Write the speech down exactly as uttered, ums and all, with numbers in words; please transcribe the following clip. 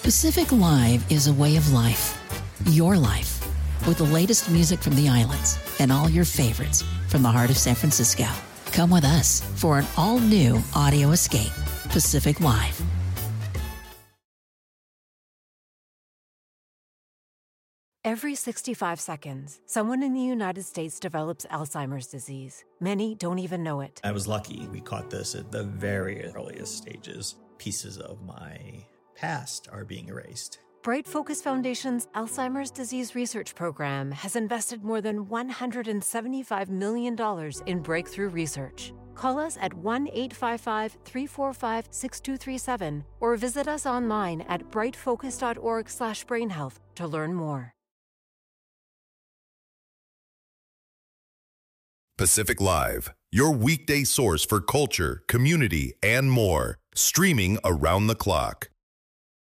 Pacific Live is a way of life. Your life. With the latest music from the islands and all your favorites from the heart of San Francisco. Come with us for an all-new audio escape. Pacific Live. Every sixty-five seconds, someone in the United States develops Alzheimer's disease. Many don't even know it. I was lucky. We caught this at the very earliest stages. Pieces of my past are being erased. Bright Focus Foundation's Alzheimer's Disease Research Program has invested more than one hundred seventy-five million dollars in breakthrough research. Call us at one eight five five, three four five, six two three seven or visit us online at brightfocus.org slash brainhealth to learn more. Pacific Live, your weekday source for culture, community, and more, streaming around the clock.